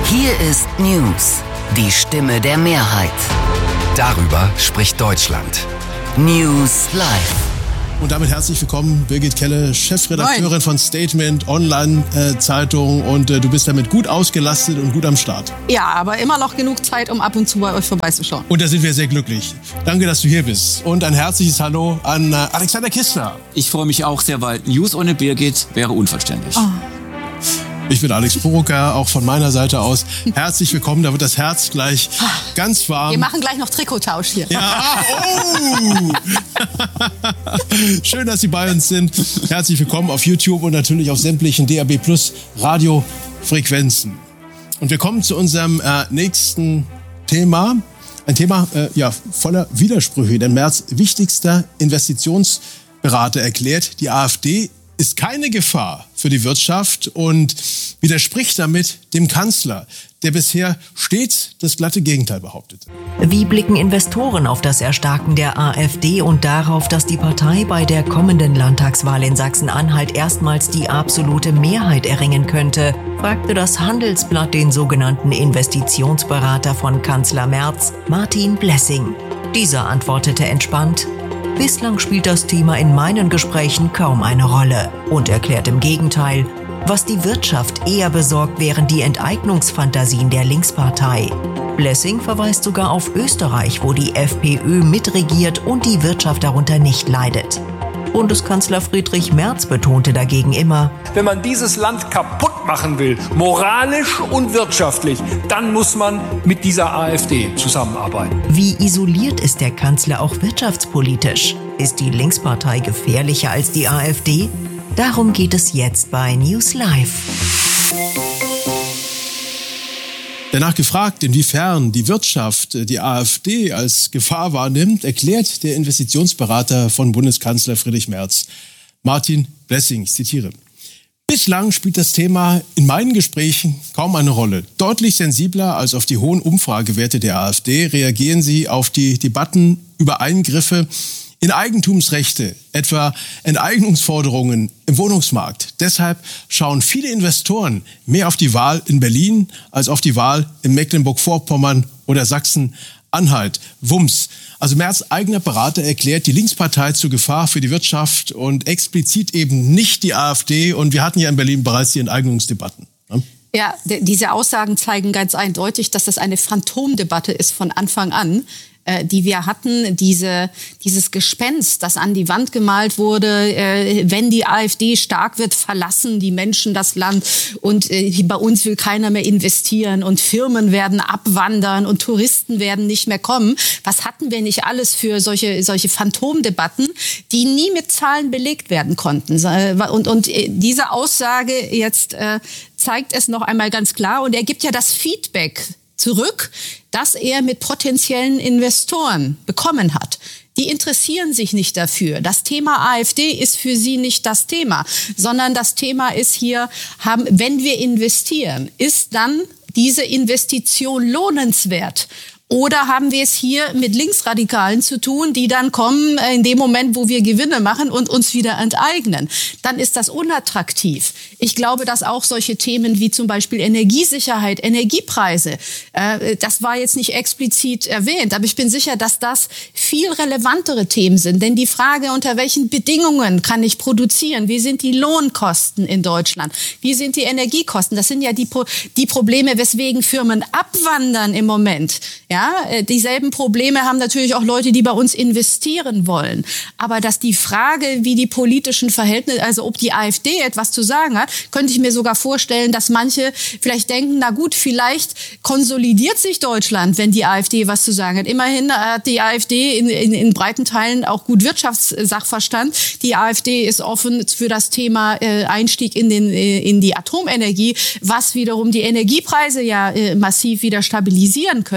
Hier ist News, die Stimme der Mehrheit. Darüber spricht Deutschland. News Live. Und damit herzlich willkommen, Birgit Kelle, Chefredakteurin von Statement Online-Zeitung. Und du bist damit gut ausgelastet und gut am Start. Ja, aber immer noch genug Zeit, um ab und zu bei euch vorbeizuschauen. Und da sind wir sehr glücklich. Danke, dass du hier bist. Und ein herzliches Hallo an Alexander Kistner. Ich freue mich auch sehr, weil News ohne Birgit wäre unvollständig. Oh. Ich bin Alex Burucker, auch von meiner Seite aus. Herzlich willkommen, da wird das Herz gleich ganz warm. Wir machen gleich noch Trikottausch hier. Ja, oh! Schön, dass Sie bei uns sind. Herzlich willkommen auf YouTube und natürlich auf sämtlichen DAB+ Radiofrequenzen. Und wir kommen zu unserem nächsten Thema. Ein Thema voller Widersprüche. Denn Merz wichtigster Investitionsberater erklärt, die AfD ist keine Gefahr für die Wirtschaft und widerspricht damit dem Kanzler, der bisher stets das glatte Gegenteil behauptete. Wie blicken Investoren auf das Erstarken der AfD und darauf, dass die Partei bei der kommenden Landtagswahl in Sachsen-Anhalt erstmals die absolute Mehrheit erringen könnte, fragte das Handelsblatt den sogenannten Investitionsberater von Kanzler Merz, Martin Blessing. Dieser antwortete entspannt: Bislang spielt das Thema in meinen Gesprächen kaum eine Rolle und erklärt im Gegenteil, was die Wirtschaft eher besorgt, wären die Enteignungsfantasien der Linkspartei. Blessing verweist sogar auf Österreich, wo die FPÖ mitregiert und die Wirtschaft darunter nicht leidet. Bundeskanzler Friedrich Merz betonte dagegen immer: Wenn man dieses Land kaputt machen will, moralisch und wirtschaftlich, dann muss man mit dieser AfD zusammenarbeiten. Wie isoliert ist der Kanzler auch wirtschaftspolitisch? Ist die Linkspartei gefährlicher als die AfD? Darum geht es jetzt bei News Live. Danach gefragt, inwiefern die Wirtschaft die AfD als Gefahr wahrnimmt, erklärt der Investitionsberater von Bundeskanzler Friedrich Merz, Martin Blessing, ich zitiere: Bislang spielt das Thema in meinen Gesprächen kaum eine Rolle. Deutlich sensibler als auf die hohen Umfragewerte der AfD reagieren sie auf die Debatten über Eingriffe in Eigentumsrechte, etwa Enteignungsforderungen im Wohnungsmarkt. Deshalb schauen viele Investoren mehr auf die Wahl in Berlin als auf die Wahl in Mecklenburg-Vorpommern oder Sachsen-Anhalt. Wumms. Also Merz' eigener Berater erklärt die Linkspartei zur Gefahr für die Wirtschaft und explizit eben nicht die AfD. Und wir hatten ja in Berlin bereits die Enteignungsdebatten. Ja, diese Aussagen zeigen ganz eindeutig, dass das eine Phantomdebatte ist von Anfang an, die wir hatten, dieses Gespenst, das an die Wand gemalt wurde, wenn die AfD stark wird, verlassen die Menschen das Land und bei uns will keiner mehr investieren und Firmen werden abwandern und Touristen werden nicht mehr kommen. Was hatten wir nicht alles für solche Phantomdebatten, die nie mit Zahlen belegt werden konnten? Und diese Aussage jetzt zeigt es noch einmal ganz klar und er gibt ja das Feedback zurück, das er mit potenziellen Investoren bekommen hat. Die interessieren sich nicht dafür. Das Thema AfD ist für sie nicht das Thema, sondern das Thema ist hier, wenn wir investieren, ist dann diese Investition lohnenswert? Oder haben wir es hier mit Linksradikalen zu tun, die dann kommen in dem Moment, wo wir Gewinne machen und uns wieder enteignen? Dann ist das unattraktiv. Ich glaube, dass auch solche Themen wie zum Beispiel Energiesicherheit, Energiepreise, das war jetzt nicht explizit erwähnt, aber ich bin sicher, dass das viel relevantere Themen sind. Denn die Frage, unter welchen Bedingungen kann ich produzieren? Wie sind die Lohnkosten in Deutschland? Wie sind die Energiekosten? Das sind ja die Probleme, weswegen Firmen abwandern im Moment. Ja, dieselben Probleme haben natürlich auch Leute, die bei uns investieren wollen. Aber dass die Frage, wie die politischen Verhältnisse, also ob die AfD etwas zu sagen hat, könnte ich mir sogar vorstellen, dass manche vielleicht denken, na gut, vielleicht konsolidiert sich Deutschland, wenn die AfD was zu sagen hat. Immerhin hat die AfD in breiten Teilen auch gut Wirtschaftssachverstand. Die AfD ist offen für das Thema Einstieg in die Atomenergie, was wiederum die Energiepreise ja massiv wieder stabilisieren könnte.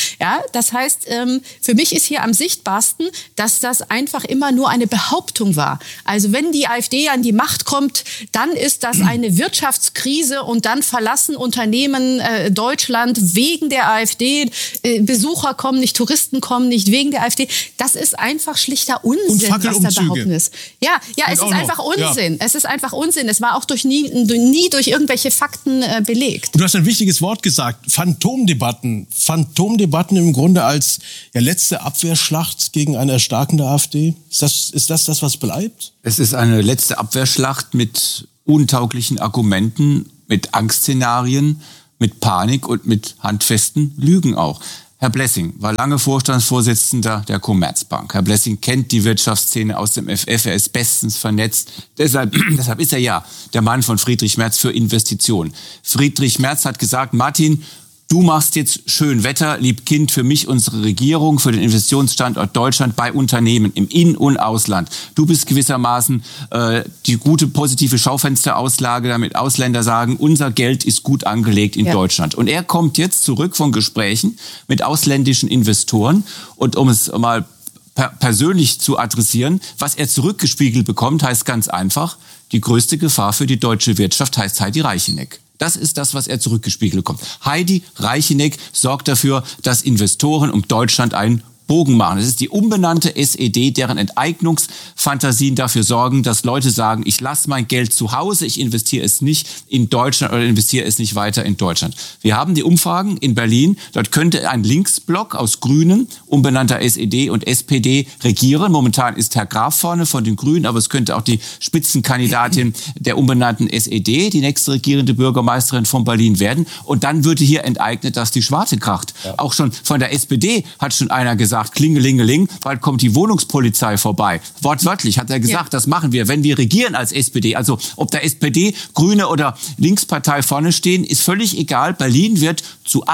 Ja, das heißt, für mich ist hier am sichtbarsten, dass das einfach immer nur eine Behauptung war. Also wenn die AfD an die Macht kommt, dann ist das eine Wirtschaftskrise und dann verlassen Unternehmen Deutschland wegen der AfD. Besucher kommen nicht, Touristen kommen nicht wegen der AfD. Das ist einfach schlichter Unsinn, was da behaupten ist. Ja, es ist einfach Unsinn. Ja. Es ist einfach Unsinn. Es war auch nie durch irgendwelche Fakten belegt. Und du hast ein wichtiges Wort gesagt, Phantomdebatten. Phantomdebatten im Grunde als letzte Abwehrschlacht gegen eine erstarkende AfD. Ist das, was bleibt? Es ist eine letzte Abwehrschlacht mit untauglichen Argumenten, mit Angstszenarien, mit Panik und mit handfesten Lügen auch. Herr Blessing war lange Vorstandsvorsitzender der Commerzbank. Herr Blessing kennt die Wirtschaftsszene aus dem FF, er ist bestens vernetzt. Deshalb ist er ja der Mann von Friedrich Merz für Investitionen. Friedrich Merz hat gesagt, Martin, du machst jetzt schön Wetter, lieb Kind, für mich, unsere Regierung, für den Investitionsstandort Deutschland bei Unternehmen im In- und Ausland. Du bist gewissermaßen die gute, positive Schaufensterauslage, damit Ausländer sagen, unser Geld ist gut angelegt in Deutschland. Und er kommt jetzt zurück von Gesprächen mit ausländischen Investoren. Und um es mal persönlich zu adressieren, was er zurückgespiegelt bekommt, heißt ganz einfach, die größte Gefahr für die deutsche Wirtschaft heißt Heidi Reicheneck. Das ist das, was er zurückgespiegelt bekommt. Heidi Reicheneck sorgt dafür, dass Investoren um Deutschland einen Bogen machen. Es ist die umbenannte SED, deren Enteignungsfantasien dafür sorgen, dass Leute sagen, ich lasse mein Geld zu Hause, ich investiere es nicht in Deutschland oder investiere es nicht weiter in Deutschland. Wir haben die Umfragen in Berlin. Dort könnte ein Linksblock aus Grünen, umbenannter SED und SPD regieren. Momentan ist Herr Graf vorne von den Grünen, aber es könnte auch die Spitzenkandidatin der umbenannten SED, die nächste regierende Bürgermeisterin von Berlin werden. Und dann würde hier enteignet, dass die Schwarte kracht. Ja. Auch schon von der SPD hat schon einer gesagt, Klingelingeling, bald kommt die Wohnungspolizei vorbei. Wortwörtlich hat er gesagt, das machen wir, wenn wir regieren als SPD. Also ob der SPD, Grüne oder Linkspartei vorne stehen, ist völlig egal. Berlin wird zu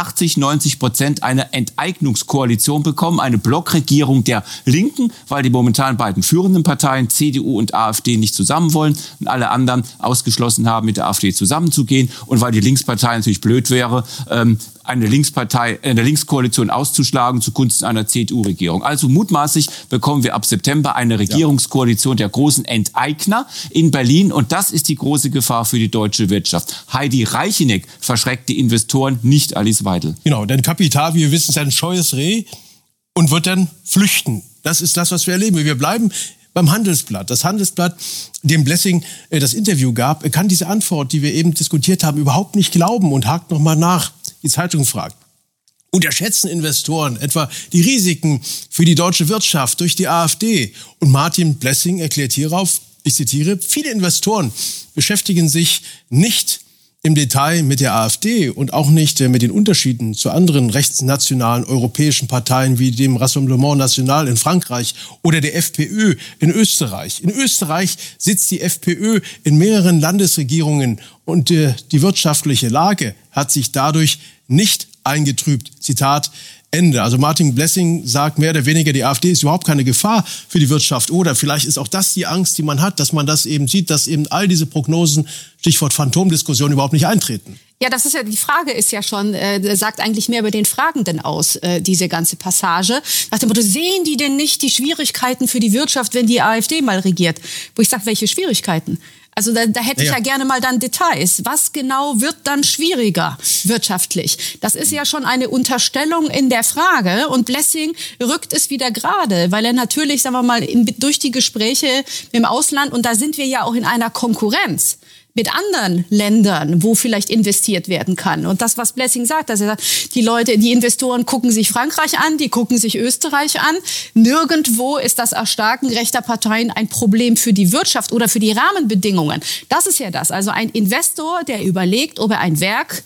80-90% eine Enteignungskoalition bekommen, eine Blockregierung der Linken, weil die momentan beiden führenden Parteien, CDU und AfD, nicht zusammen wollen und alle anderen ausgeschlossen haben, mit der AfD zusammenzugehen und weil die Linkspartei natürlich blöd wäre, eine Linkskoalition auszuschlagen zugunsten einer CDU-Regierung. Also mutmaßlich bekommen wir ab September eine Regierungskoalition der großen Enteigner in Berlin und das ist die große Gefahr für die deutsche Wirtschaft. Heidi Reicheneck verschreckt die Investoren, nicht Alice Weidel. Genau, denn Kapital, wie wir wissen, ist ein scheues Reh und wird dann flüchten. Das ist das, was wir erleben. Wir bleiben beim Handelsblatt. Das Handelsblatt, dem Blessing das Interview gab, kann diese Antwort, die wir eben diskutiert haben, überhaupt nicht glauben und hakt nochmal nach. Die Zeitung fragt: Unterschätzen Investoren etwa die Risiken für die deutsche Wirtschaft durch die AfD? Und Martin Blessing erklärt hierauf, ich zitiere, viele Investoren beschäftigen sich nicht im Detail mit der AfD und auch nicht mit den Unterschieden zu anderen rechtsnationalen europäischen Parteien wie dem Rassemblement National in Frankreich oder der FPÖ in Österreich. In Österreich sitzt die FPÖ in mehreren Landesregierungen und die wirtschaftliche Lage hat sich dadurch nicht eingetrübt. Zitat Ende. Also Martin Blessing sagt mehr oder weniger, die AfD ist überhaupt keine Gefahr für die Wirtschaft. Oder vielleicht ist auch das die Angst, die man hat, dass man das eben sieht, dass eben all diese Prognosen, Stichwort Phantomdiskussion, überhaupt nicht eintreten. Ja, das ist ja, die Frage ist ja schon, sagt eigentlich mehr über den Fragenden aus, diese ganze Passage. Nach dem Motto, sehen die denn nicht die Schwierigkeiten für die Wirtschaft, wenn die AfD mal regiert? Wo ich sage, welche Schwierigkeiten? Also da hätte ich ja gerne mal dann Details. Was genau wird dann schwieriger wirtschaftlich? Das ist ja schon eine Unterstellung in der Frage. Und Blessing rückt es wieder gerade, weil er natürlich, sagen wir mal, durch die Gespräche im Ausland, und da sind wir ja auch in einer Konkurrenz mit anderen Ländern, wo vielleicht investiert werden kann. Und das, was Blessing sagt, dass er sagt, die Investoren gucken sich Frankreich an, die gucken sich Österreich an. Nirgendwo ist das Erstarken rechter Parteien ein Problem für die Wirtschaft oder für die Rahmenbedingungen. Das ist ja das. Also ein Investor, der überlegt, ob er ein Werk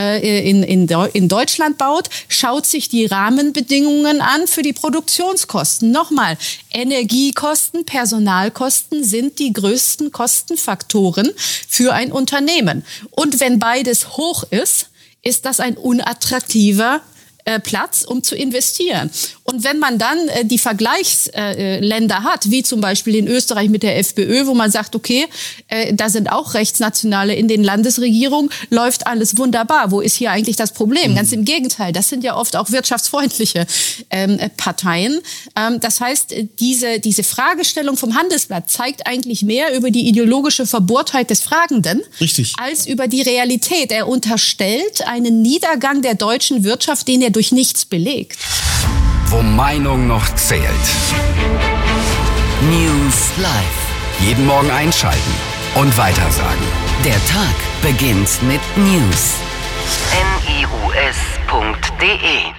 in Deutschland baut, schaut sich die Rahmenbedingungen an für die Produktionskosten. Nochmal, Energiekosten, Personalkosten sind die größten Kostenfaktoren für ein Unternehmen. Und wenn beides hoch ist, ist das ein unattraktiver Platz, um zu investieren. Und wenn man dann die Vergleichsländer hat, wie zum Beispiel in Österreich mit der FPÖ, wo man sagt, okay, da sind auch Rechtsnationale in den Landesregierungen, läuft alles wunderbar. Wo ist hier eigentlich das Problem? Ganz im Gegenteil, das sind ja oft auch wirtschaftsfreundliche Parteien. Das heißt, diese Fragestellung vom Handelsblatt zeigt eigentlich mehr über die ideologische Verbohrtheit des Fragenden, richtig, als über die Realität. Er unterstellt einen Niedergang der deutschen Wirtschaft, den er durch nichts belegt. Wo Meinung noch zählt. News Live. Jeden Morgen einschalten und weitersagen. Der Tag beginnt mit News. NIUS.de